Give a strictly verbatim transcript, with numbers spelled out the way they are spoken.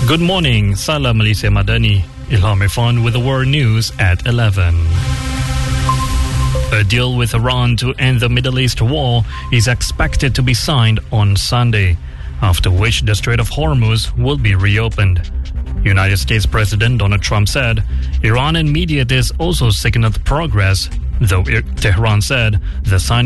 Good morning, Salam Malaysia Madani. Ilham Irfan with the world news at eleven. A deal with Iran to end the Middle East war is expected to be signed on Sunday, after which the Strait of Hormuz will be reopened. United States President Donald Trump said Iran and mediators also signaled progress, though Tehran said the signing